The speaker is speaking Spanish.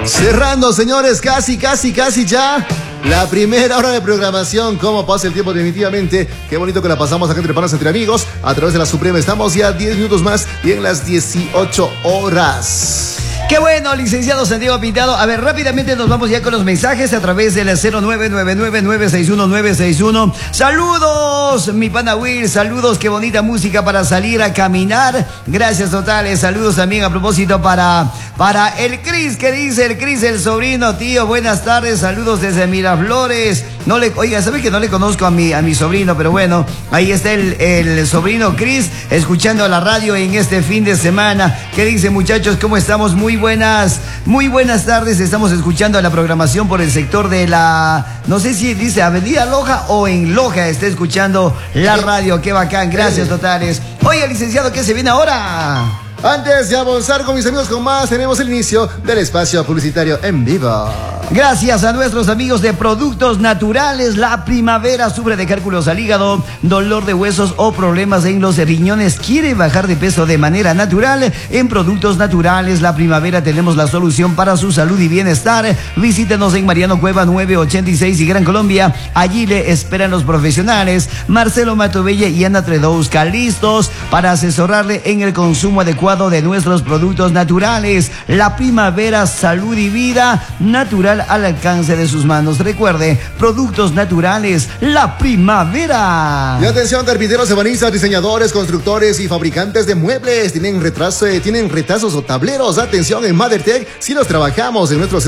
Cerrando, señores, casi ya. La primera hora de programación. ¿Cómo pasa el tiempo? Definitivamente. Qué bonito que la pasamos acá entre panas, entre amigos. A través de la Suprema. Estamos ya 10 minutos más y en las 18 horas. Qué bueno, licenciado Santiago Pintado. A ver, rápidamente nos vamos ya con los mensajes a través del 0999-961-961. Saludos, mi pana Will. Saludos, qué bonita música para salir a caminar. Gracias totales. Saludos también a propósito para el Cris. ¿Qué dice el Cris, el sobrino? Tío, buenas tardes. Saludos desde Miraflores. Oiga, ¿sabe que no le conozco a mi sobrino? Pero bueno, ahí está el sobrino Cris escuchando la radio en este fin de semana. ¿Qué dice, muchachos? ¿Cómo estamos? Muy buenas tardes. Estamos escuchando la programación por el sector de la, no sé si dice Avenida Loja o en Loja está escuchando la radio. Qué bacán, gracias totales. Oiga, licenciado, ¿qué se viene ahora? Antes de avanzar con mis amigos con más, tenemos el inicio del espacio publicitario en vivo. Gracias a nuestros amigos de Productos Naturales. La primavera sufre de cálculos al hígado, dolor de huesos o problemas en los riñones. ¿Quiere bajar de peso de manera natural? En Productos Naturales La Primavera tenemos la solución para su salud y bienestar. Visítenos en Mariano Cueva 986 y Gran Colombia. Allí le esperan los profesionales Marcelo Matobella y Ana Tredouska, listos para asesorarle en el consumo adecuado de nuestros productos naturales. La Primavera, salud y vida natural al alcance de sus manos. Recuerde, Productos Naturales La Primavera. Y atención, carpinteros, ebanistas, diseñadores, constructores y fabricantes de muebles. Tienen retazos o tableros. Atención, en MotherTech, si los trabajamos en nuestros